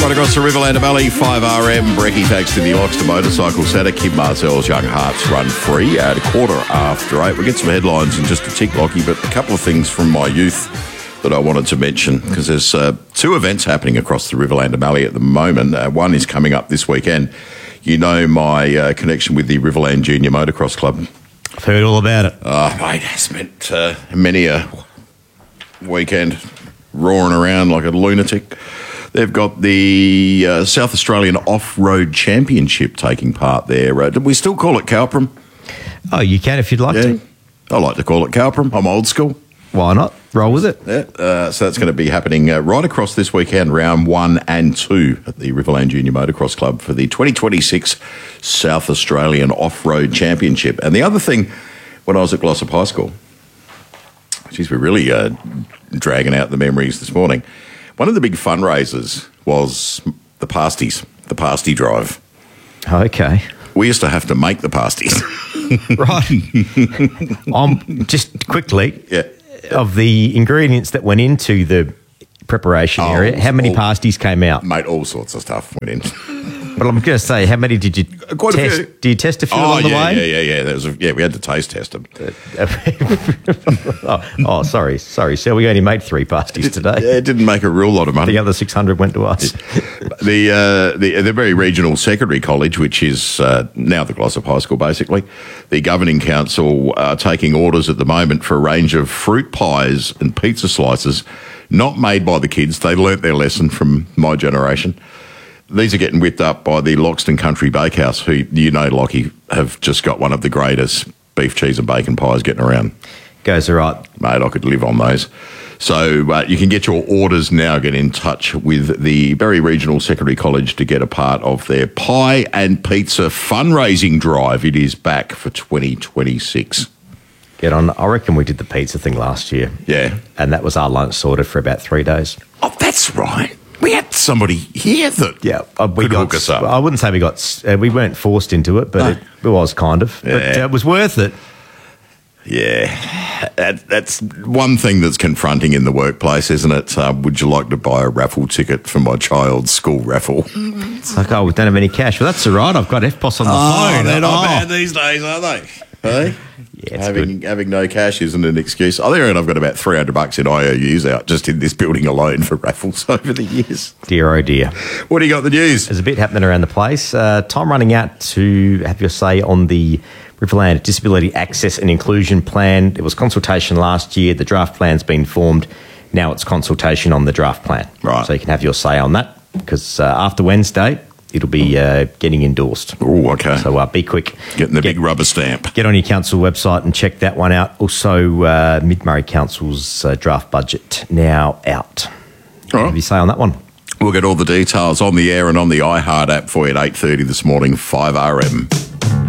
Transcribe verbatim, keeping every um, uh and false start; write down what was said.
Right across the Riverland Valley, five R M. Brecky takes to the Oxter Motorcycle Centre. Kim Marzell's Young Hearts run free at a quarter after eight. We'll get some headlines in just a tick, Lockie, but a couple of things from my youth that I wanted to mention, because there's uh, two events happening across the Riverland Valley at the moment. Uh, one is coming up this weekend. You know my uh, connection with the Riverland Junior Motocross Club. I've heard all about it. Oh, mate, I spent uh, many a weekend roaring around like a lunatic. They've got the uh, South Australian Off-Road Championship taking part there. Uh, do we still call it Cowpram? Oh, you can if you'd like Yeah, to. I like to call it Cowpram. I'm old school. Why not? Roll with it. Yeah, uh, so that's going to be happening uh, right across this weekend, round one and two at the Riverland Junior Motocross Club for the twenty twenty-six South Australian Off-Road Championship. And the other thing, when I was at Glossop High School, geez, we're really uh, dragging out the memories this morning. One of the big fundraisers was the pasties, the pasty drive. Okay. We used to have to make the pasties. Right. um, just quickly, Yeah. of the ingredients that went into the preparation Oh, area, how many all- pasties came out? Mate, all sorts of stuff went in. But I'm going to say, how many did you Quite a test? few. Do you test a few Oh, along the yeah, way? yeah, yeah, yeah. There was a, yeah, we had to taste test them. oh, oh, sorry, sorry, sir. We only made three pasties today. Yeah, it didn't make a real lot of money. The other six hundred went to us. The, uh, the the very regional secondary college, which is uh, now the Glossop High School, basically, the governing council are taking orders at the moment for a range of fruit pies and pizza slices, not made by the kids. They learnt their lesson from my generation. These are getting whipped up by the Loxton Country Bakehouse, who, you know, Lockie, have just got one of the greatest beef, cheese and bacon pies getting around. Goes all right. Mate, I could live on those. So uh, you can get your orders now. Get in touch with the Berry Regional Secondary College to get a part of their pie and pizza fundraising drive. It is back for twenty twenty-six. Get on. I reckon we did the pizza thing last year. Yeah. And that was our lunch sorted for about three days. Oh, that's right. We had somebody here that Yeah, uh, we could got. hook us up. I wouldn't say we got. Uh, we weren't forced into it, but No. it, it was kind of. But Yeah. uh, it was worth it. Yeah, that, that's one thing that's confronting in the workplace, isn't it? Uh, would you like to buy a raffle ticket for my child's school raffle? It's like, oh, we don't have any cash. Well, that's all right. I've got F P O S on the phone. they're not Oh. bad these days, are they? Hey? Yeah, it's having having no cash isn't an excuse. I think I've got about three hundred bucks in I O Us out just in this building alone for raffles over the years. Dear, oh dear. What do you got in the news? There's a bit happening around the place. Uh, time running out to have your say on the Riverland Disability Access and Inclusion Plan. There was consultation last year. The draft plan's been formed. Now it's consultation on the draft plan. Right. So you can have your say on that, because uh, after Wednesday, it'll be uh, getting endorsed. Oh, okay. So uh, be quick. Getting the Get- big rubber stamp. Get on your council website and check that one out. Also, uh, Mid-Murray Council's uh, draft budget now out. All right. Have you say on that one? We'll get all the details on the air and on the iHeart app for you at eight thirty this morning, five R M.